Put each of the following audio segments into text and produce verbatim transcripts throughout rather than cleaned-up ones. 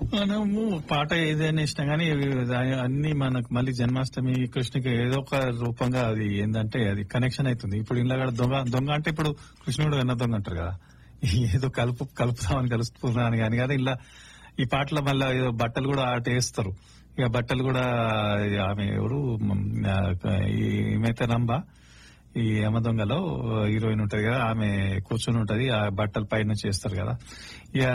మనము పాట ఏదైనా ఇష్టం కానీ అన్ని మనకు మళ్ళీ జన్మాష్టమి కృష్ణుకి ఏదో ఒక రూపంగా అది ఏంటంటే అది కనెక్షన్ అవుతుంది. ఇప్పుడు ఇలా దొంగ దొంగ అంటే ఇప్పుడు కృష్ణుడు వెన్న దొంగ అంటారు కదా, ఏదో కలుపు కలుపుతామని కలుపుతున్నాను కానీ కదా ఇలా ఈ పాటల మళ్ళీ ఏదో బట్టలు కూడా ఆట వేస్తారు. ఇక బట్టలు కూడా ఆమె ఎవరు ఈమెతే రంభ ఈ యమ దొంగలో హీరోయిన్ ఉంటది కదా, ఆమె కూర్చుని ఉంటది ఆ బట్టల పైన చేస్తారు కదా. ఇక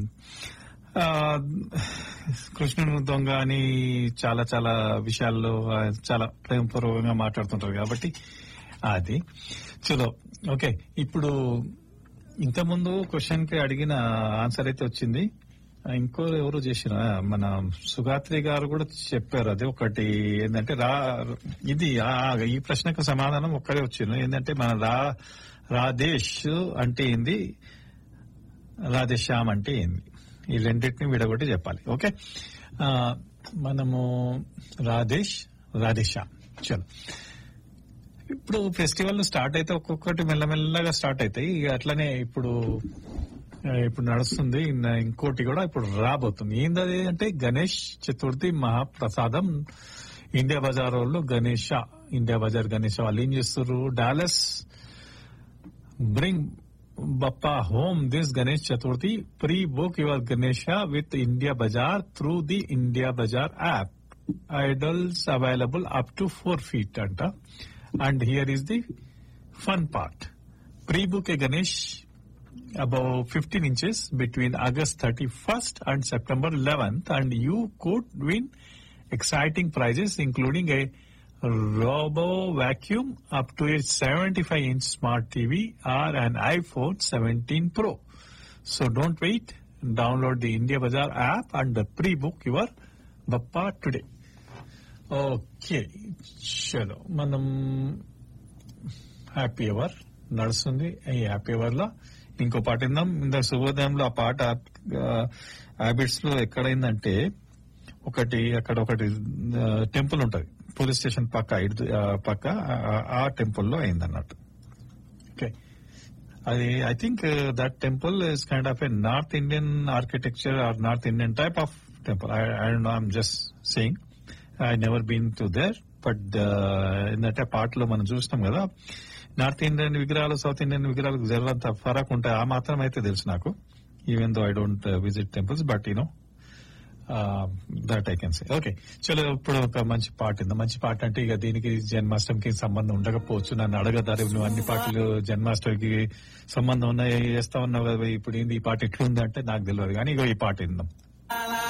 కృష్ణుడు దొంగ అని చాలా చాలా విషయాల్లో చాలా ప్రేమపూర్వకంగా మాట్లాడుతుంటారు కాబట్టి అది చలో ఓకే. ఇప్పుడు ఇంతకుముందు క్వశ్చన్ కి అడిగిన ఆన్సర్ అయితే వచ్చింది. ఇంకో ఎవరు చేసిన మన సుగాత్రి గారు కూడా చెప్పారు. అది ఒకటి ఏంటంటే రా ఇది ఈ ప్రశ్నకు సమాధానం ఒక్కడే వచ్చింది. ఏంటంటే మన రా రాధేష్ అంటే ఏంది, రాధేశ్యామ్ అంటే ఏంది, ఈ రెండింటిని విడగొట్టి చెప్పాలి. ఓకే, మనము రాధేష్ రాధేశ్యామ్. చలో ఇప్పుడు ఫెస్టివల్ స్టార్ట్ అయితే ఒక్కొక్కటి మెల్లమెల్లగా స్టార్ట్ అవుతాయి. అట్లనే ఇప్పుడు ఇప్పుడు నడుస్తుంది ఇంకోటి కూడా ఇప్పుడు రాబోతుంది. ఏంటది అంటే గణేష్ చతుర్థి మహాప్రసాదం. ఇండియా బజార్ వాళ్ళు గణేష ఇండియా బజార్ గణేష వాళ్ళు ఏం చేస్తారు, Dallas bring Bappa home this Ganesh Chaturthi. Pre-book your Ganesha with India Bazaar through the India Bazaar app. Idols available up to four feet. Anta. And here is the fun part. Pre-book a Ganesh above fifteen inches between August thirty-first and September eleventh, and you could win exciting prizes including a Robo Vacuum up to a seventy-five inch smart T V or an iPhone seventeen Pro. So don't wait. Download the India Bazaar app and pre-book your Bappa today. Okay. చలో మనం happy hour నడుస్తుంది. ఈ happy hour లో ఇంకో పాట విందాం. ఇంత శుభోదయంలో ఆ పాట హ్యాబిట్స్ లో ఎక్కడైందంటే ఒకటి అక్కడ ఒకటి టెంపుల్ ఉంటది పోలీస్ స్టేషన్ పక్క ఇటు పక్క ఆ టెంపుల్లో అయిందన్నట్టు. ఓకే, అది I think that temple is kind of a north Indian architecture are north Indian type of temple. I don't know, I'm just saying, I never been to their. But ఏంటంటే పాటలో మనం చూసినాం కదా నార్త్ ఇండియన్ విగ్రహాలు south Indian విగ్రహాలకు జరంత ఫరక్ ఉంటాయి. ఆ మాత్రం అయితే తెలుసు నాకు, even though I don't visit temples, but you know that I can say. Okay, చలో ఇప్పుడు ఒక మంచి పాట ఇందా. మంచి పాట అంటే ఇక దీనికి జన్మాష్టమికి సంబంధం ఉండకపోవచ్చు. నన్ను అడగదారు నువ్వు అన్ని పాటలు జన్మాష్టమికి సంబంధం ఉన్నాయి చేస్తా ఉన్నావు కదా, ఇప్పుడు ఏంది ఈ పాట ఎట్లుంది అంటే నాకు తెలియదు కానీ ఇగో ఈ పాట విందాం.